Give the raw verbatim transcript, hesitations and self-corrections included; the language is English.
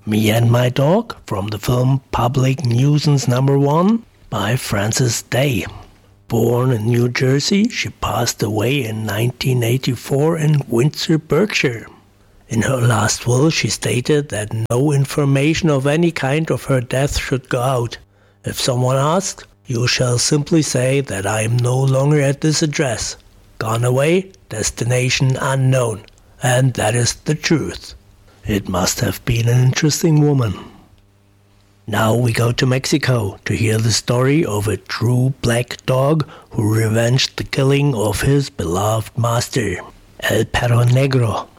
Me and My Dog from the film Public Nuisance Number One by Frances Day. Born in New Jersey, she passed away in nineteen eighty-four in Windsor, Berkshire. In her last will, she stated that no information of any kind of her death should go out. If someone asks, you shall simply say that I am no longer at this address. Gone away, destination unknown. And that is the truth. It must have been an interesting woman. Now we go to Mexico to hear the story of a true black dog who revenged the killing of his beloved master, El Perro Negro.